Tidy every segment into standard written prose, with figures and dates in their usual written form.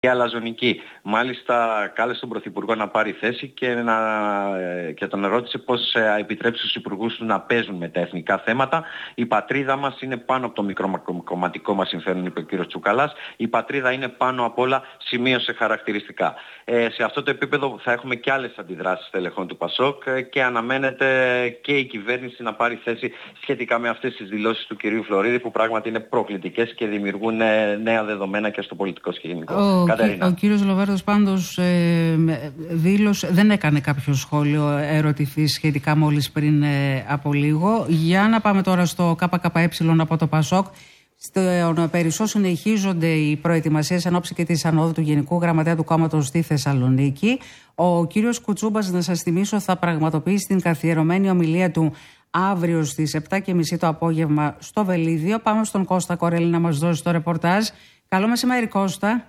η αλαζονική. Μάλιστα κάλεσε τον Πρωθυπουργό να πάρει θέση και τον ρώτησε πώς επιτρέψει στους υπουργούς του να παίζουν με τα εθνικά θέματα. Η πατρίδα μας είναι πάνω από το μικροκομματικό μας συμφέρον, είπε ο κ. Τσουκαλάς. Η πατρίδα είναι πάνω απ' όλα, σημείωσε χαρακτηριστικά. Σε αυτό το επίπεδο θα έχουμε και άλλες αντιδράσεις στελεχών του ΠΑΣΟΚ και αναμένεται και η κυβέρνηση να πάρει θέση σχετικά με αυτές τις δηλώσεις του κ. Φλωρίδη, που πράγματι είναι προκλητικές και δημιουργούν νέα δεδομένα και στο πολιτικό σκηνικό. Ο κύριος Λοβέρδος πάντως δεν έκανε κάποιο σχόλιο, ερωτηθεί σχετικά μόλις πριν από λίγο. Για να πάμε τώρα στο ΚΚΕ από το ΠΑΣΟΚ. Στον Περισσό συνεχίζονται οι προετοιμασίες εν ώψη και της ανόδου του Γενικού Γραμματέα του κόμματος στη Θεσσαλονίκη. Ο κύριος Κουτσούμπας, να σας θυμίσω, θα πραγματοποιήσει την καθιερωμένη ομιλία του αύριο στις 7.30 το απόγευμα στο Βελίδιο. Πάμε στον Κώστα Κορέλη να μας δώσει το ρεπορτάζ. Καλό μεσημέρι, Κώστα.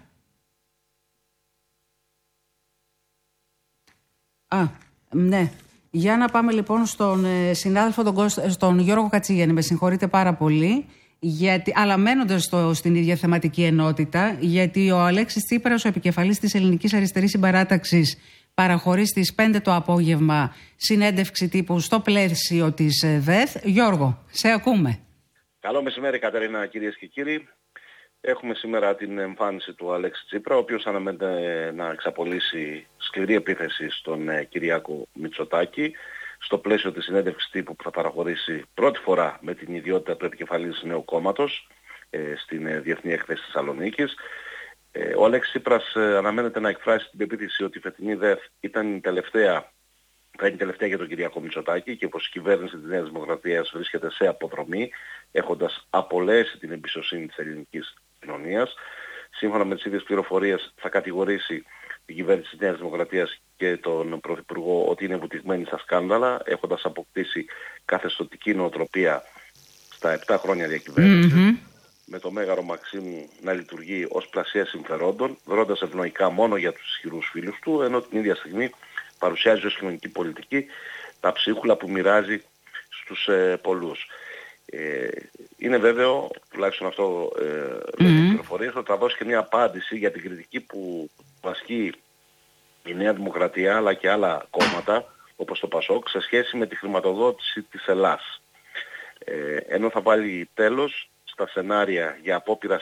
Ναι. Για να πάμε λοιπόν στον συνάδελφο στον Γιώργο Κατσίγιαννη. Με συγχωρείτε πάρα πολύ, αλλά μένοντας στην ίδια θεματική ενότητα, γιατί ο Αλέξης Τσίπρας, ο επικεφαλής της Ελληνικής Αριστερής Συμπαράταξης, παραχωρεί στις 5 το απόγευμα συνέντευξη τύπου στο πλαίσιο της ΔΕΘ. Γιώργο, σε ακούμε. Καλό μεσημέρι, Κατερίνα, κυρίες και κύριοι. Έχουμε σήμερα την εμφάνιση του Αλέξη Τσίπρα, ο οποίος αναμένεται να εξαπολύσει σκληρή επίθεση στον Κυριάκο Μητσοτάκη στο πλαίσιο της συνέντευξης τύπου που θα παραχωρήσει πρώτη φορά με την ιδιότητα του επικεφαλής νέου κόμματος στην Διεθνή Έκθεση Θεσσαλονίκης. Ο Αλέξης Τσίπρας αναμένεται να εκφράσει την πεποίθηση ότι η φετινή ΔΕΘ θα είναι η τελευταία για τον Κυριάκο Μητσοτάκη και πως η κυβέρνηση της Νέας Δημοκρατίας βρίσκεται σε αποδρομή, έχοντας απολέσει την εμπιστοσύνη της ελληνικής κοινωνίας. Σύμφωνα με τις ίδιες πληροφορίες θα κατηγορήσει την κυβέρνηση της Νέας Δημοκρατίας και τον Πρωθυπουργό ότι είναι βουτυγμένη στα σκάνδαλα, έχοντας αποκτήσει καθεστωτική νοοτροπία στα 7 χρόνια διακυβέρνησης, με το Μέγαρο Μαξίμου να λειτουργεί ως πλασία συμφερόντων, δρώντας ευνοϊκά μόνο για τους ισχυρούς φίλους του, ενώ την ίδια στιγμή παρουσιάζει ως κοινωνική πολιτική τα ψίχουλα που μοιράζει στους πολλούς. Είναι βέβαιο, τουλάχιστον αυτό με τις πληροφορίες, ότι θα δώσει και μια απάντηση για την κριτική που ασκεί η Νέα Δημοκρατία αλλά και άλλα κόμματα όπως το ΠΑΣΟΚ σε σχέση με τη χρηματοδότηση της ενώ θα βάλει τέλος στα σενάρια για απόπειρα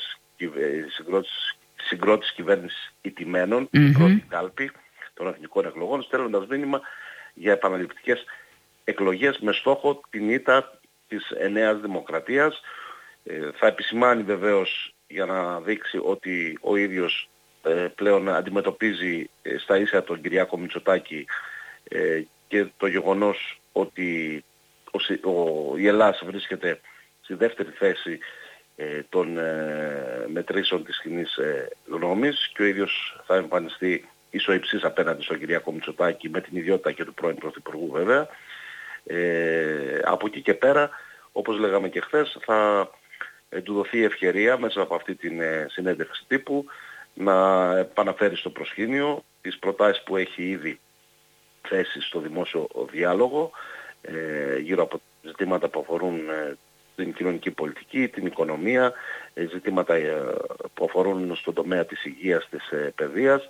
συγκρότησης κυβέρνησης ηττημένων στην πρώτη κάλπη των εθνικών εκλογών, στέλνοντας μήνυμα για επαναληπτικές εκλογές με στόχο την ήττα της Νέας Δημοκρατίας. Θα επισημάνει βεβαίως για να δείξει ότι ο ίδιος πλέον αντιμετωπίζει στα ίσια τον Κυριάκο Μητσοτάκη και το γεγονός ότι η Ελλάδα βρίσκεται στη δεύτερη θέση των μετρήσεων της κοινής γνώμης και ο ίδιος θα εμφανιστεί ισοϊψής απέναντι στον Κυριάκο Μητσοτάκη με την ιδιότητα και του πρώην Πρωθυπουργού βέβαια. Από εκεί και πέρα, όπως λέγαμε και χθες, θα του δοθεί η ευκαιρία μέσα από αυτή την συνέντευξη τύπου να επαναφέρει στο προσκήνιο τις προτάσεις που έχει ήδη θέσει στο δημόσιο διάλογο γύρω από ζητήματα που αφορούν την κοινωνική πολιτική, την οικονομία, ζητήματα που αφορούν στον τομέα της υγείας, της παιδείας.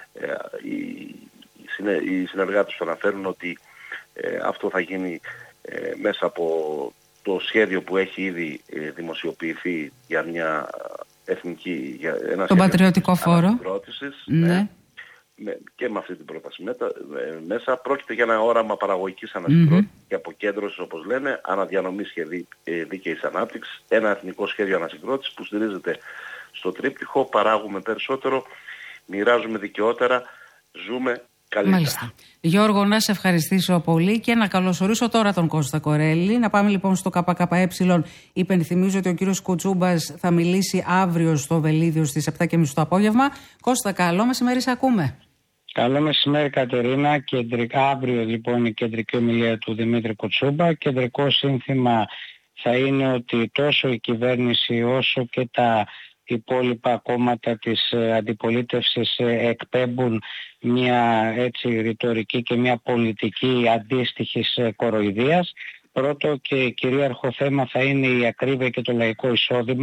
Οι συνεργάτες του αναφέρουν ότι αυτό θα γίνει μέσα από το σχέδιο που έχει ήδη δημοσιοποιηθεί για μια εθνική, για ένα τον πατριωτικό φόρο. Ναι. Και με αυτή την πρόταση μέσα πρόκειται για ένα όραμα παραγωγικής ανασυγκρότησης και αποκέντρωσης, όπως λένε, αναδιανομής δίκαιης ανάπτυξης, ένα εθνικό σχέδιο ανασυγκρότησης που στηρίζεται στο τρίπτυχο παράγουμε περισσότερο, μοιράζουμε δικαιότερα, ζούμε καλύτερα. Μάλιστα. Γιώργο, να σε ευχαριστήσω πολύ και να καλωσορίσω τώρα τον Κώστα Κορέλη. Να πάμε λοιπόν στο ΚΚΕ. Υπενθυμίζω ότι ο κύριος Κουτσούμπας θα μιλήσει αύριο στο Βελίδιο στις 7.30 το απόγευμα. Κώστα, καλό μεσημέρι, σε ακούμε. Καλό μεσημέρι, Κατερίνα. Αύριο λοιπόν η κεντρική ομιλία του Δημήτρη Κουτσούμπα. Κεντρικό σύνθημα θα είναι ότι τόσο η κυβέρνηση όσο και τα υπόλοιπα κόμματα της αντιπολίτευσης εκπέμπουν μια έτσι ρητορική και μια πολιτική αντίστοιχης κοροϊδίας. Πρώτο και κυρίαρχο θέμα θα είναι η ακρίβεια και το λαϊκό εισόδημα.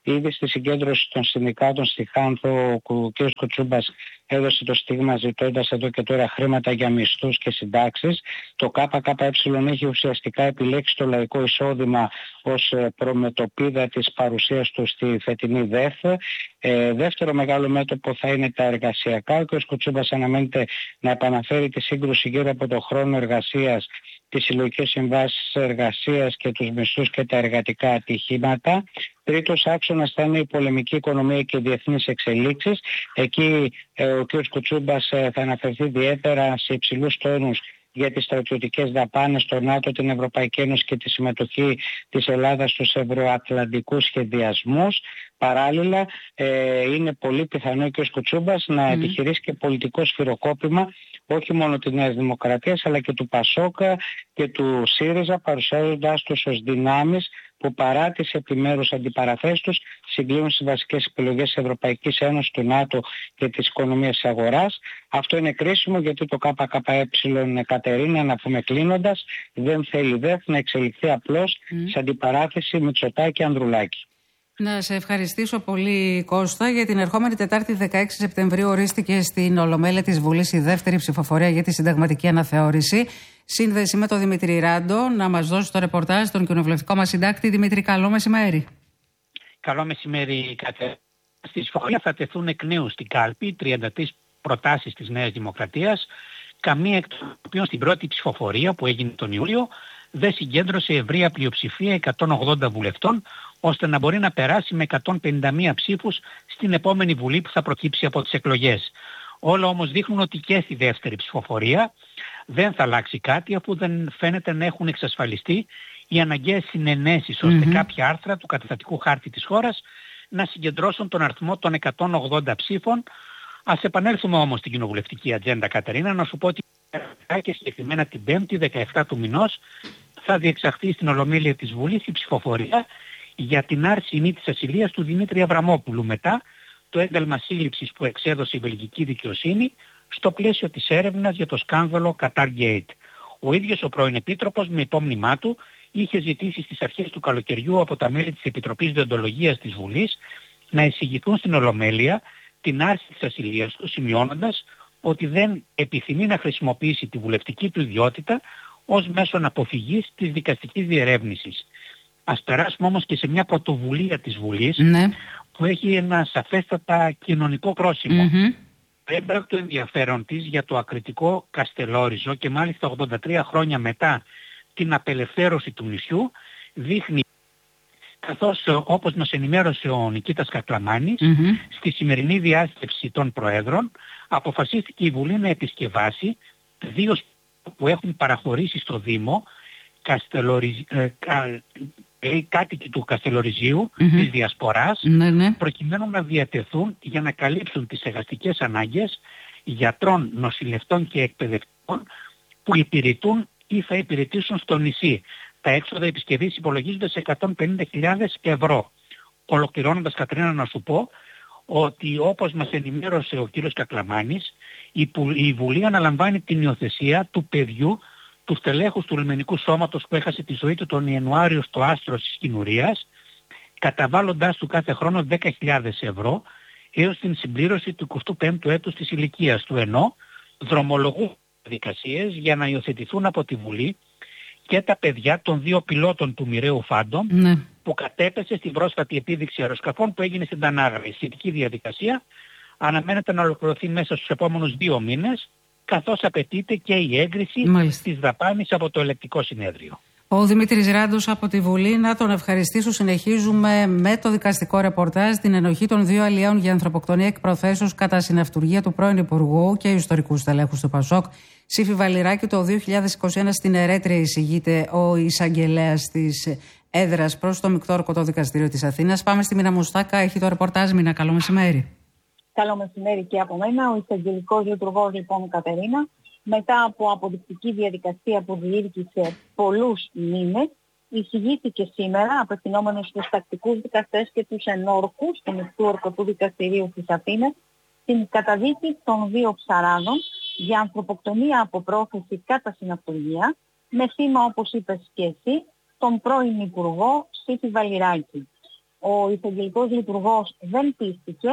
Ήδη στη συγκέντρωση των συνδικάτων στη Χάνθο ο κ. Κουτσούμπας έδωσε το στίγμα ζητώντας εδώ και τώρα χρήματα για μισθούς και συντάξεις. Το ΚΚΕ έχει ουσιαστικά επιλέξει το λαϊκό εισόδημα ως προμετωπίδα της παρουσίας του στη φετινή ΔΕΘ. Δεύτερο μεγάλο μέτωπο θα είναι τα εργασιακά. Ο κ. Κουτσούμπας αναμένεται να επαναφέρει τη σύγκρουση γύρω από το χρόνο εργασίας, τις συλλογικές συμβάσεις εργασίας και τους μισθούς και τα εργατικά ατυχήματα. Τρίτος άξονας θα είναι η πολεμική οικονομία και οι διεθνείς εξελίξεις. Εκεί ο κ. Κουτσούμπας θα αναφερθεί ιδιαίτερα σε υψηλούς τόνους για τις στρατιωτικές δαπάνες στο ΝΑΤΟ, την Ευρωπαϊκή Ένωση και τη συμμετοχή της Ελλάδας στους ευρωατλαντικούς σχεδιασμούς. Παράλληλα, είναι πολύ πιθανό και ο Κουτσούμπας να επιχειρήσει και πολιτικό σφυροκόπημα όχι μόνο της Νέας Δημοκρατίας αλλά και του ΠΑΣΟΚ και του ΣΥΡΙΖΑ, παρουσιάζοντάς τους ως δυνάμεις που παρά τις επιμέρους αντιπαραθέσεις τους συγκλίνουν στις βασικές επιλογές της Ευρωπαϊκής Ένωσης, του ΝΑΤΟ και της οικονομίας της αγοράς. Αυτό είναι κρίσιμο γιατί το ΚΚΕ, Κατερίνα, να πούμε κλείνοντας, δεν θέλει ΔΕΘ να εξελιχθεί απλώς σε αντιπαράθεση Μητσοτάκη-Ανδρουλάκη. Να σε ευχαριστήσω πολύ, Κώστα. Για την ερχόμενη Τετάρτη 16 Σεπτεμβρίου ορίστηκε στην Ολομέλεια της Βουλής η δεύτερη ψηφοφορία για τη συνταγματική αναθεώρηση. Σύνδεση με τον Δημήτρη Ράντο. Να μας δώσει το ρεπορτάζ τον κοινοβουλευτικό μας συντάκτη. Δημήτρη, καλό μεσημέρι. Καλό μεσημέρι, Κατερίνα. Στη ψηφοφορία θα τεθούν εκ νέου στην κάλπη 33 προτάσεις της Νέας Δημοκρατίας, καμία εκ των οποίων στην πρώτη ψηφοφορία που έγινε τον Ιούλιο δεν συγκέντρωσε ευρεία πλειοψηφία 180 βουλευτών, ώστε να μπορεί να περάσει με 151 ψήφους στην επόμενη Βουλή που θα προκύψει από τις εκλογές. Όλα όμως δείχνουν ότι και στη δεύτερη ψηφοφορία δεν θα αλλάξει κάτι, αφού δεν φαίνεται να έχουν εξασφαλιστεί οι αναγκαίες συνενέσεις ώστε κάποια άρθρα του καταστατικού χάρτη της χώρας να συγκεντρώσουν τον αριθμό των 180 ψήφων. Ας επανέλθουμε όμως στην κοινοβουλευτική ατζέντα, Κατερίνα, να σου πω ότι και συγκεκριμένα την 5η 17 του μηνός θα διεξαχθεί στην Ολομέλεια της Βουλής η ψηφοφορία για την άρση μήτης ασυλίας του Δημήτρη Αβραμόπουλου μετά το ένταλμα σύλληψης που εξέδωσε η βελγική δικαιοσύνη στο πλαίσιο της έρευνας για το σκάνδαλο Qatargate. Ο ίδιος ο πρώην Επίτροπος με υπόμνημά του είχε ζητήσει στις αρχές του καλοκαιριού από τα μέλη της Επιτροπής Διοντολογίας της Βουλής να εισηγηθούν στην Ολομέλεια την άρση της ασυλίας του, σημειώνοντας ότι δεν επιθυμεί να χρησιμοποιήσει τη βουλευτική του ιδιότητα ως μέσον αποφυγής της δικαστικής διερεύνησης. Ας περάσουμε όμως και σε μια πρωτοβουλία της Βουλής που έχει ένα σαφέστατα κοινωνικό πρόσημο. Έμπρακτο ενδιαφέρον της για το ακριτικό Καστελόριζο και μάλιστα 83 χρόνια μετά την απελευθέρωση του νησιού δείχνει, καθώς όπως μας ενημέρωσε ο Νικήτας Κακλαμάνης, στη σημερινή διάσκεψη των Προέδρων αποφασίστηκε η Βουλή να επισκευάσει δύο που έχουν παραχωρήσει στο Δήμο κάτοικοι του Καστελοριζίου της Διασποράς, προκειμένου να διατεθούν για να καλύψουν τις εργαστικές ανάγκες γιατρών, νοσηλευτών και εκπαιδευτικών που υπηρετούν ή θα υπηρετήσουν στο νησί. Τα έξοδα επισκευής υπολογίζονται σε 150.000 ευρώ. Ολοκληρώνοντας, Κατρίνα, να σου πω ότι όπως μας ενημέρωσε ο κύριος Κακλαμάνης, η Βουλή αναλαμβάνει την υιοθεσία του παιδιού του στελέχους του Λιμενικού Σώματος που έχασε τη ζωή του τον Ιανουάριο στο άστρο της Κινουρίας, καταβάλλοντάς του κάθε χρόνο 10.000 ευρώ έως την συμπλήρωση του 25ου έτους της ηλικίας του, ενώ δρομολογούν διαδικασίες για να υιοθετηθούν από τη Βουλή και τα παιδιά των δύο πιλότων του μοιραίου Φάντομ που κατέπεσε στην πρόσφατη επίδειξη αεροσκαφών που έγινε στην Τανάγρα. Η σχετική διαδικασία αναμένεται να ολοκληρωθεί μέσα στους επόμενους 2 μήνες, καθώς απαιτείται και η έγκριση της δαπάνης από το Ελεκτικό Συνέδριο. Ο Δημήτρης Ράντος από τη Βουλή, να τον ευχαριστήσω. Συνεχίζουμε με το δικαστικό ρεπορτάζ, την ενοχή των 2 αλλιέων για ανθρωποκτονία εκ προθέσεως κατά συναυτουργία του πρώην Υπουργού και ιστορικού στελέχους του ΠΑΣΟΚ, Σύφη Βαλιράκη. Το 2021 στην Ερέτρια εισηγείται ο εισαγγελέας της έδρας προς το Μεικτό Ορκωτό Δικαστήριο της Αθήνας. Πάμε στη Μίνα Μουστάκα, έχει το ρεπορτάζ. Μίνα, καλό μεσημέρι. Καλό μεσημέρι και από μένα. Ο εισαγγελικός λειτουργός, λοιπόν, Κατερίνα, μετά από αποδεικτική διαδικασία που διήρκησε πολλούς μήνες, εισηγήθηκε σήμερα απευθυνόμενος στους τακτικούς δικαστές και τους ενόρκους του Μεικτού Ορκωτού Δικαστηρίου της Αθήνας την καταδίκη των 2 ψαράδων για ανθρωποκτονία από πρόθεση κατά συναυτουργία, με θύμα, όπως είπες και εσύ, τον πρώην Υπουργό Σύφη Βαλιράκη. Ο εισαγγελικός λειτουργός δεν πίστηκε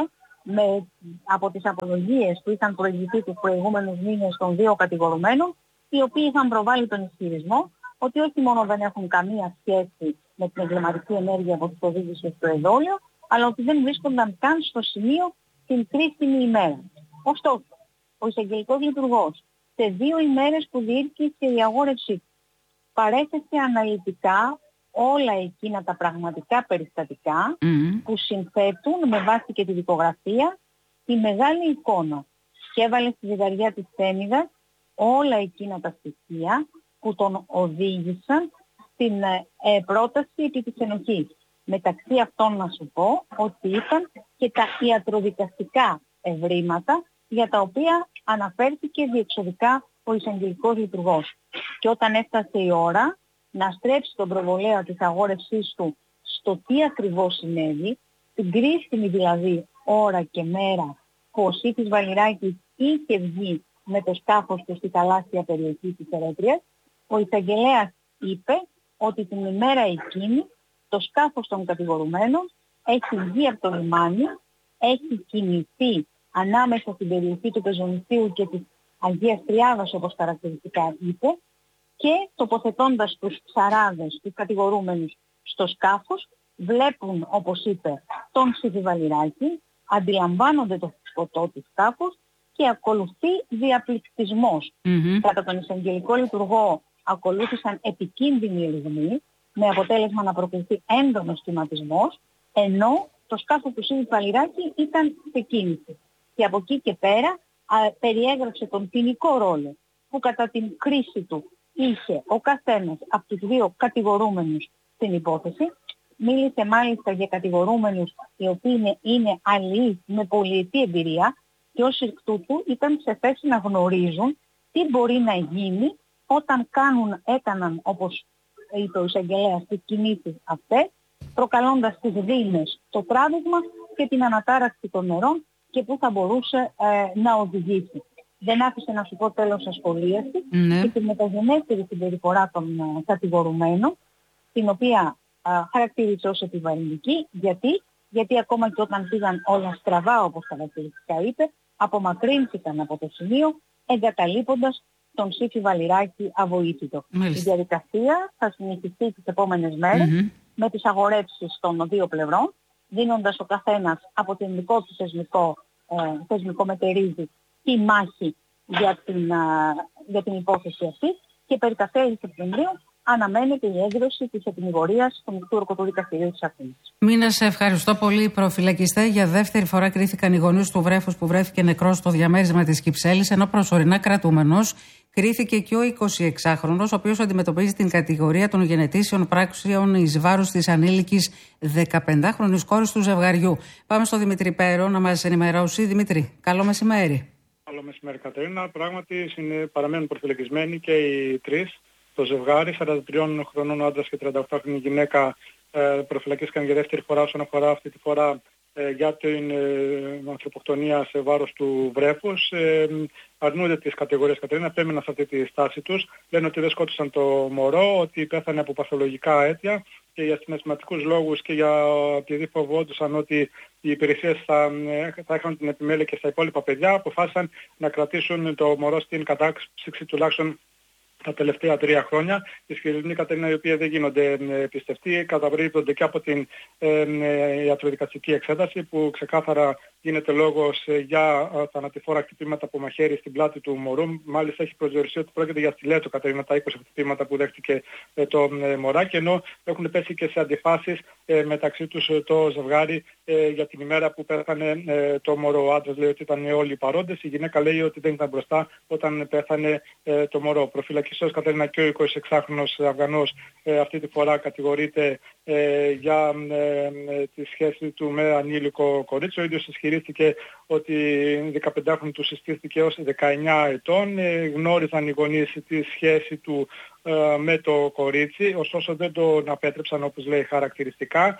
από τις απολογίες που είχαν προηγηθεί τους προηγούμενους μήνες των δύο κατηγορουμένων, οι οποίοι είχαν προβάλει τον ισχυρισμό ότι όχι μόνο δεν έχουν καμία σχέση με την εγκληματική ενέργεια που τους οδήγησε στο εδόλιο, αλλά ότι δεν βρίσκονταν καν στο σημείο την κρίσιμη ημέρα. Ωστόσο, ο εισαγγελικός λειτουργός σε 2 ημέρες που διήρκησε η αγόρευσή του παρέθεσε αναλυτικά όλα εκείνα τα πραγματικά περιστατικά που συνθέτουν με βάση και τη δικογραφία τη μεγάλη εικόνα και έβαλε στη ζυγαριά της Θέμηδας όλα εκείνα τα στοιχεία που τον οδήγησαν στην πρόταση επί της ενοχής. Μεταξύ αυτών να σου πω ότι ήταν και τα ιατροδικαστικά ευρήματα για τα οποία αναφέρθηκε διεξοδικά ο εισαγγελικός λειτουργός. Και όταν έφτασε η ώρα να στρέψει τον προβολέα της αγόρευσής του στο τι ακριβώς συνέβη, την κρίσιμη δηλαδή ώρα και μέρα που ο Σύφης Βαλιράκης είχε βγει με το σκάφος του στη θαλάσσια περιοχή της Ερέτριας, ο εισαγγελέας είπε ότι την ημέρα εκείνη το σκάφος των κατηγορουμένων έχει βγει από το λιμάνι, έχει κινηθεί ανάμεσα στην περιοχή του Πεζονησίου και της Αγίας Τριάδας, όπως χαρακτηριστικά είπε, και τοποθετώντας τους ψαράδες, τους κατηγορούμενους στο σκάφος, βλέπουν, όπως είπε, τον Σύφη Βαλιράκη, αντιλαμβάνονται το σκοτώ του σκάφους και ακολουθεί διαπληκτισμός. Κατά τον εισαγγελικό λειτουργό ακολούθησαν επικίνδυνοι ελιγμοί, με αποτέλεσμα να προκληθεί έντονος κυματισμός, ενώ το σκάφος του Σύφη Βαλιράκη ήταν σε κίνηση. Και από εκεί και πέρα περιέγραψε τον ποινικό ρόλο που κατά την κρίση του είχε ο καθένας από τους δύο κατηγορούμενους στην υπόθεση. Μίλησε μάλιστα για κατηγορούμενους οι οποίοι είναι αλληλείς με πολυετή εμπειρία και ως εκ τούτου ήταν σε θέση να γνωρίζουν τι μπορεί να γίνει όταν έκαναν, όπως είπε ο εισαγγελέας, τις κινήσεις αυτές, προκαλώντας τις δείγμες, το τράβηγμα και την ανατάραξη των νερών και που θα μπορούσε να οδηγήσει. Δεν άφησε να σου πω τέλος ασχολίαση και τη μεταγενέστερη συμπεριφορά των κατηγορουμένων, την οποία χαρακτήρισε ως επιβαρυντική. Γιατί ακόμα και όταν πήγαν όλα στραβά, όπως χαρακτηριστικά είπε, απομακρύνθηκαν από το σημείο, εγκαταλείποντας τον Σύφη Βαλιράκη αβοήθητο. Η διαδικασία θα συνεχιστεί τις επόμενες μέρες με τις αγορεύσεις των δύο πλευρών, δίνοντας ο καθένας από την δικό του θεσμικό μετερίζει τη μάχη για την υπόθεση αυτή, και περί τα τέλη Σεπτεμβρίου αναμένεται η έκδοση της επιμηγορίας του Μητούρκου του Δικαστηρίου της Αθήνας. Μίνα, σε ευχαριστώ πολύ. Προφυλακιστέ, για δεύτερη φορά κρίθηκαν οι γονείς του βρέφους που βρέθηκε νεκρός στο διαμέρισμα της Κυψέλης, ενώ προσωρινά κρατούμενος κρίθηκε και ο 26χρονος, ο οποίος αντιμετωπίζει την κατηγορία των γενετήσεων πράξεων εις βάρος της ανήλικης 15χρονης κόρης του ζευγαριού. Πάμε στο Δημήτρη Πέρο να μας ενημερώσει. Δημήτρη, καλό μεσημέρι. Καλό μεσημέρι, Κατερίνα. Πράγματι παραμένουν προφυλακισμένοι και οι τρεις. Το ζευγάρι, 43 χρονών ο άντρας και 38χρονη γυναίκα, προφυλακίστηκαν για δεύτερη φορά όσον αφορά αυτή τη φορά για την ανθρωποκτονία σε βάρος του βρέφους. Αρνούνται τις κατηγορίες, Κατερίνα, επέμεναν σε αυτή τη στάση τους. Λένε ότι δεν σκότωσαν το μωρό, ότι πέθανε από παθολογικά αίτια και για συναισθηματικούς λόγους και επειδή φοβόντουσαν ότι οι υπηρεσίες θα έχουν την επιμέλεια και στα υπόλοιπα παιδιά, αποφάσισαν να κρατήσουν το μωρό στην κατάψυξη τουλάχιστον τα τελευταία 3 χρόνια. Οι ισχυρισμοί, Κατερίνα, οι οποίοι δεν γίνονται πιστευτοί, καταβρίζονται και από την ιατροδικαστική εξέταση, που ξεκάθαρα γίνεται λόγος για θανατηφόρα χτυπήματα από μαχαίρι στην πλάτη του μωρού. Μάλιστα έχει προσδιοριστεί ότι πρόκειται για στιλέτο, Κατερίνα, τα 20 χτυπήματα που δέχτηκε το μωράκι, ενώ έχουν πέσει και σε αντιφάσεις μεταξύ τους το ζευγάρι για την ημέρα που πέθανε το μωρό. Ο άντρας λέει ότι ήταν όλοι παρόντες, η γυναίκα λέει ότι δεν ήταν μπροστά όταν πέθανε το μωρό. Προφυλακιστός, Κατερίνα, και ο 26χρονος Αφγανός αυτή τη φορά κατηγορείται για τη σχέση του με ανήλικο κορίτσι. Ο ίδιος ισχυρίστηκε ότι 15χρονη του συστήθηκε ως 19 ετών. Γνώριζαν οι γονείς τη σχέση του με το κορίτσι, ωστόσο δεν τον απέτρεψαν, όπως λέει χαρακτηριστικά.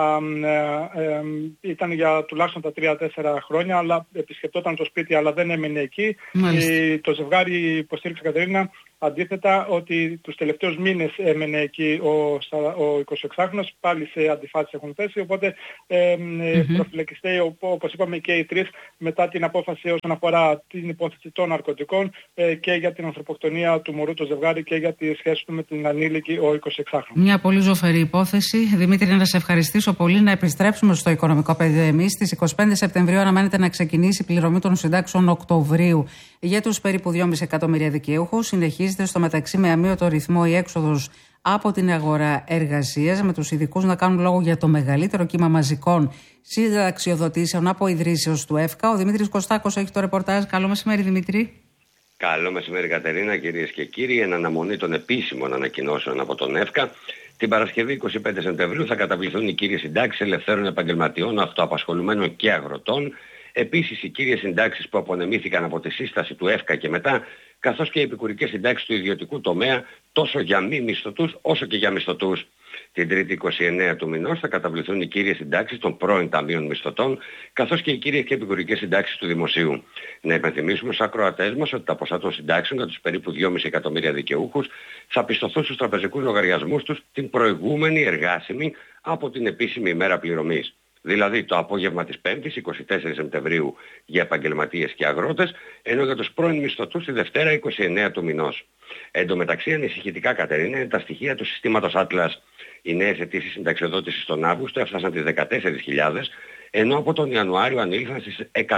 Ήταν για τουλάχιστον τα 3-4 χρόνια, αλλά επισκεπτόταν το σπίτι, αλλά δεν έμενε εκεί. Το ζευγάρι υποστήριξε, Κατερίνα, Αντίθετα, ότι τους τελευταίους μήνες έμενε εκεί ο 26χρονος, πάλι σε αντιφάσεις έχουν θέσει, οπότε προφυλακιστεί, όπως είπαμε, και οι τρεις μετά την απόφαση όσον αφορά την υπόθεση των ναρκωτικών και για την ανθρωποκτονία του μωρού το ζευγάρι και για τη σχέση του με την ανήλικη ο 26χρονος. Μια πολύ ζωφερή υπόθεση. Δημήτρη, να σε ευχαριστήσω πολύ. Να επιστρέψουμε στο οικονομικό πεδίο εμείς. Στις 25 Σεπτεμβρίου αναμένεται να ξεκινήσει η πληρωμή των συντάξεων Οκτωβρίου για τους περίπου 2,5 εκατομμύρια δικαιούχους. Συνεχίζεται στο μεταξύ με αμύωτο ρυθμό η έξοδος από την αγορά εργασίας, με τους ειδικούς να κάνουν λόγο για το μεγαλύτερο κύμα μαζικών συνταξιοδοτήσεων από ιδρύσεως του ΕΦΚΑ. Ο Δημήτρης Κωστάκος έχει το ρεπορτάζ. Καλό μεσημέρι, Δημήτρη. Καλό μεσημέρι, Κατερίνα, κυρίες και κύριοι. Εν αναμονή των επίσημων ανακοινώσεων από τον ΕΦΚΑ, την Παρασκευή 25 Σεπτεμβρίου θα καταβληθούν οι κύριες συντάξεις ελευθέρων επαγγελματιών, αυτοαπασχολουμένων και αγροτών. Επίσης, οι κύριες συντάξεις που απονεμήθηκαν από τη σύσταση του ΕΦΚΑ και μετά, καθώς και οι επικουρικές συντάξεις του ιδιωτικού τομέα, τόσο για μη μισθωτούς όσο και για μισθωτούς. Την 3η 29 του μηνός θα καταβληθούν οι κύριες συντάξεις των πρώην ταμείων μισθωτών, καθώς και οι κύριες και επικουρικές συντάξεις του δημοσίου. Να υπενθυμίσουμε στους ακροατές μας ότι τα ποσά των συντάξεων για τους περίπου 2,5 εκατομμύρια δικαιούχους θα πιστωθούν στους τραπεζικούς λογαριασμούς τους την προηγούμενη εργάσιμη από την επίσημη ημέρα πληρωμής. Δηλαδή το απόγευμα της 5ης, 24 Σεπτεμβρίου, για επαγγελματίες και αγρότες, ενώ για τους πρώην μισθωτούς τη Δευτέρα 29 του μηνός. Εν τω μεταξύ, ανησυχητικά, Κατερίνα, είναι τα στοιχεία του συστήματος Atlas. Οι νέες αιτήσεις συνταξιοδότησης τον Αύγουστο έφτασαν τις 14.000, ενώ από τον Ιανουάριο ανήλθαν στις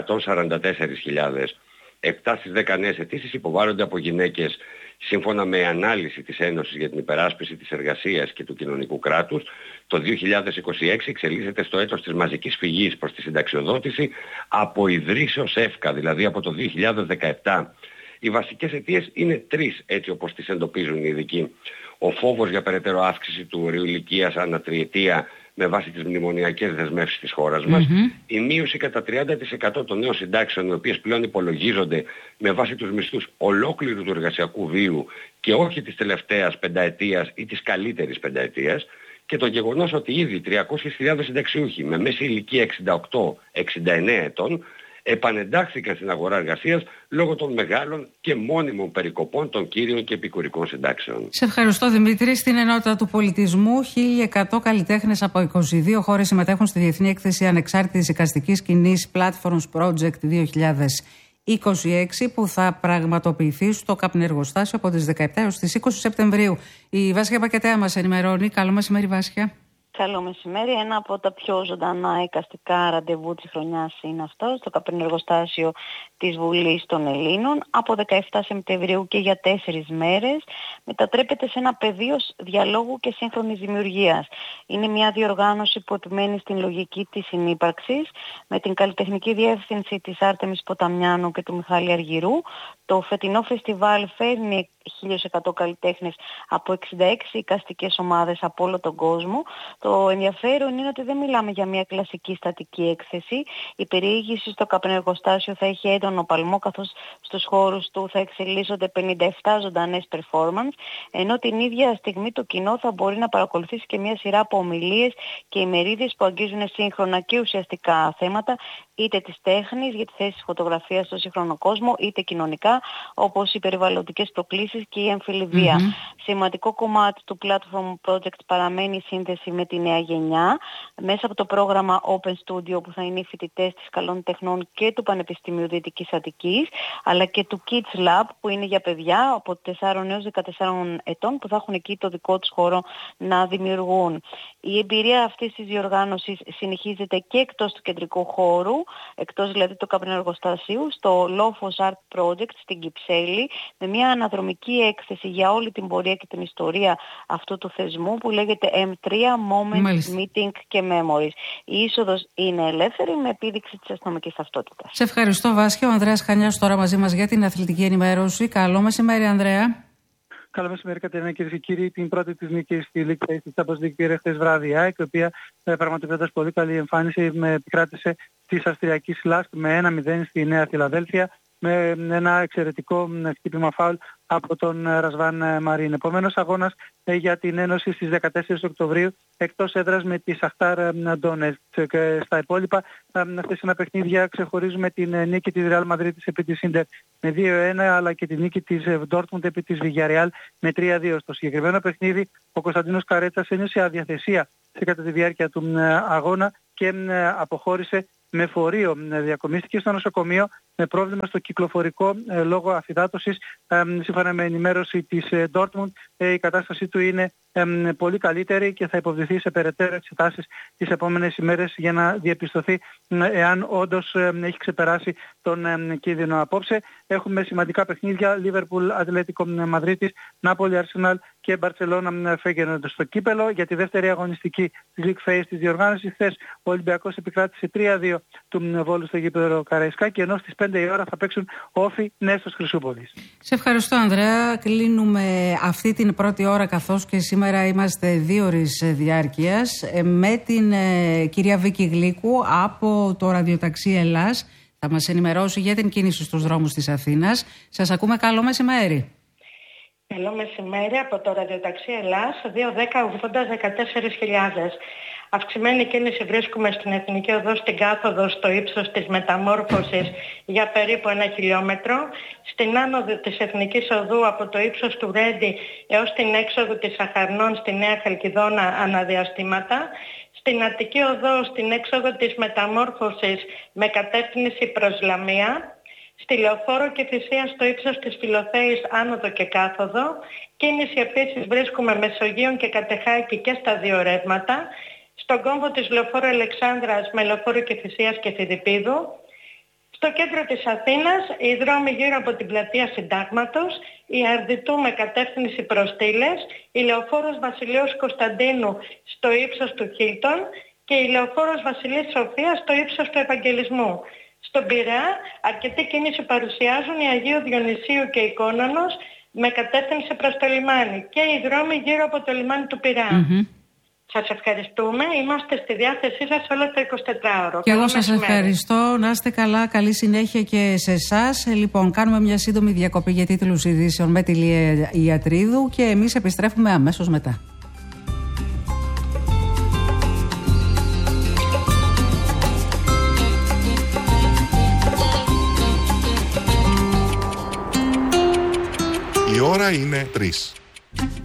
144.000. 7 στις 10 νέες αιτήσεις υποβάλλονται από γυναίκες. Σύμφωνα με ανάλυση της Ένωσης για την Υπεράσπιση της Εργασίας και του Κοινωνικού Κράτους, το 2026 εξελίσσεται στο έτος της μαζικής φυγής προς τη συνταξιοδότηση από ιδρύσεως ΕΦΚΑ, δηλαδή από το 2017. Οι βασικές αιτίες είναι τρεις, έτσι όπως τις εντοπίζουν οι ειδικοί. Ο φόβος για περαιτέρω αύξηση του ορίου ηλικίας ανά τριετία με βάση τις μνημονιακές δεσμεύσεις της χώρας μας, η μείωση κατά 30% των νέων συντάξεων, οι οποίες πλέον υπολογίζονται με βάση τους μισθούς ολόκληρου του εργασιακού βίου και όχι της τελευταίας πενταετίας ή της καλύτερης πενταετίας, και το γεγονός ότι ήδη 300.000 συνταξιούχοι με μέση ηλικία 68-69 ετών επανεντάχθηκαν στην αγορά εργασίας λόγω των μεγάλων και μόνιμων περικοπών των κύριων και επικουρικών συντάξεων. Σε ευχαριστώ, Δημήτρη. Στην ενότητα του πολιτισμού, 1.100 καλλιτέχνες από 22 χώρες συμμετέχουν στη Διεθνή Έκθεση Ανεξάρτητης Εικαστικής Σκηνής Platforms Project 2026, που θα πραγματοποιηθεί στο Καπνεργοστάσιο από τις 17 έως τις 20 Σεπτεμβρίου. Η Βάσια Πακετέα μας ενημερώνει. Καλό μεσημέρι, Βάσια. Καλό μεσημέρι. Ένα από τα πιο ζωντανά εικαστικά ραντεβού της χρονιάς είναι αυτό, στο Καπνεργοστάσιο της Βουλής των Ελλήνων. Από 17 Σεπτεμβρίου και για 4 μέρες μετατρέπεται σε ένα πεδίο διαλόγου και σύγχρονης δημιουργίας. Είναι μια διοργάνωση που επιμένει στην λογική της συνύπαρξης, με την καλλιτεχνική διεύθυνση της Άρτεμις Ποταμιάνου και του Μιχάλη Αργυρού. Το φετινό φεστιβάλ φέρνει 1.100 καλλιτέχνες από 66 εικαστικές ομάδες από όλο τον κόσμο. Το ενδιαφέρον είναι ότι δεν μιλάμε για μια κλασική στατική έκθεση. Η περιήγηση στο Καπνεργοστάσιο θα έχει έντονο παλμό, καθώς στους χώρους του θα εξελίσσονται 57 ζωντανές performance, ενώ την ίδια στιγμή το κοινό θα μπορεί να παρακολουθήσει και μια σειρά από ομιλίες και ημερίδες που αγγίζουν σύγχρονα και ουσιαστικά θέματα, είτε της τέχνης για τη θέση της φωτογραφίας στο σύγχρονο κόσμο, είτε κοινωνικά, όπως οι περιβαλλοντικές προκλήσεις και η εμφυλιβία. Σημαντικό κομμάτι του Platform Project παραμένει η σύνδεση με τη νέα γενιά, μέσα από το πρόγραμμα Open Studio που θα είναι οι φοιτητές της Καλών Τεχνών και του Πανεπιστημίου Δυτικής Αττικής, αλλά και του Kids Lab που είναι για παιδιά από 4 έως 14 ετών που θα έχουν εκεί το δικό τους χώρο να δημιουργούν. Η εμπειρία αυτής της διοργάνωσης συνεχίζεται και εκτός του κεντρικού χώρου, εκτός δηλαδή του Καπνεργοστασίου, στο Lofos Art Project στην Κυψέλη, με μια αναδρομική έκθεση για όλη την πορεία και την ιστορία αυτού του θεσμού που λέγεται M3 Moments, Meeting και Memories. Η είσοδος είναι ελεύθερη με επίδειξη της αστυνομικής ταυτότητας. Σε ευχαριστώ, Βάσια. Ο Ανδρέας Χανιάς τώρα μαζί μας για την αθλητική ενημέρωση. Καλό μεσημέρι, Ανδρέα. Καλό μεσημέρι, Κατερίνα, κυρίες και κύριοι. Την πρώτη της νίκη στη League Face της Champions League πήρε χθες βράδυ η ΑΕΚ, η οποία πραγματοποιώντας πολύ καλή εμφάνιση επικράτησε της Αυστριακής Λάσκ με 1-0 στη Νέα Φιλαδέλφια, με ένα εξαιρετικό χτύπημα φάουλ από τον Ρασβάν Μαρίν. Επομένως, αγώνας για την Ένωση στις 14 Οκτωβρίου εκτός έδρας με τη Σαχτάρ Ντόνετσκ. Στα υπόλοιπα, χθες ένα παιχνίδια ξεχωρίζουμε την νίκη της Ρεάλ Μαδρίτης επί της Ίντερ με 2-1, αλλά και τη νίκη της Dortmund επί της Villarreal με 3-2. Στο συγκεκριμένο παιχνίδι ο Κωνσταντίνος Καρέτσας ένιωσε αδιαθεσία κατά τη διάρκεια του αγώνα και αποχώρησε με φορείο. Διακομίστηκε στο νοσοκομείο με πρόβλημα στο κυκλοφορικό λόγω αφυδάτωσης. Σύμφωνα με ενημέρωση της Dortmund, η κατάστασή του είναι πολύ καλύτερη και θα υποβληθεί σε περαιτέρω εξετάσεις τις επόμενες ημέρες για να διαπιστωθεί εάν όντως έχει ξεπεράσει τον κίνδυνο. Απόψε έχουμε σημαντικά παιχνίδια: Liverpool, Ατλέτικο Μαδρίτης, Νάπολη, Αρσενάλ και Μπαρτσελώνα Φέγγενορντ. Στο κύπελο για τη δεύτερη αγωνιστική της League Phase της διοργάνωσης, χθες ο Ολυμπιακός επικράτησε 3-2 του Βόλου στο γήπεδο Καραϊσκάκη, ενώ στις 5 η ώρα θα παίξουν Όφη Νέστος Χρυσούπολης. Σε ευχαριστώ, Ανδρέα. Κλείνουμε αυτή την πρώτη ώρα, καθώς και σήμερα είμαστε 2 ώρες διάρκειας, με την κυρία Βίκη Γλίκου από το ραδιοταξί Ελλάς. Θα μας ενημερώσει για την κίνηση στους δρόμους της Αθήνας. Σας ακούμε. Καλό μεσημέρι. Καλό μεσημέρι από το ραδιοταξί Ελλάς 2-10-80-14.000. Αυξημένη κίνηση βρίσκουμε στην Εθνική Οδό στην κάθοδο στο ύψος της Μεταμόρφωσης για περίπου 1 χιλιόμετρο. Στην άνοδο της Εθνικής Οδού από το ύψος του Ρέντι έως την έξοδο της Αχαρνών στη Νέα Χαλκιδόνα αναδιαστήματα. Στην Αττική Οδό στην έξοδο της Μεταμόρφωσης με κατεύθυνση προς Λαμία. Στη Λεωφόρο Κηφισίας στο ύψος της Φιλοθέης άνοδο και κάθοδο. Κίνηση επίσης βρίσκουμε Μεσογείων και Κατεχάκη και στα 2 ρεύματα. Στον κόμβο της Λεωφόρου Αλεξάνδρας με Λεωφόρο Κηφισίας και Φιδιππίδου. Στο κέντρο της Αθήνας οι δρόμοι γύρω από την πλατεία Συντάγματος, η Αρδιτού με κατεύθυνση προς Στήλες, η Λεωφόρος Βασιλέως Κωνσταντίνου στο ύψος του Χίλτον και η Λεωφόρος Βασιλής Σοφίας στο ύψος του Ευαγγελισμού. Στον Πειραιά αρκετή κίνηση παρουσιάζουν η Αγίου Διονυσίου και η Κόνανος με κατεύθυνση προς το λιμάνι και οι δρόμοι γύρω από το λιμάνι του Πειραιά. Σας ευχαριστούμε. Είμαστε στη διάθεσή σας όλο το 24ωρο. Και εγώ σας ευχαριστώ. Να είστε καλά. Καλή συνέχεια και σε εσάς. Λοιπόν, κάνουμε μια σύντομη διακοπή για τίτλους ειδήσεων με τη Λία Ιατρίδου και εμείς επιστρέφουμε αμέσως μετά. Η ώρα είναι 3.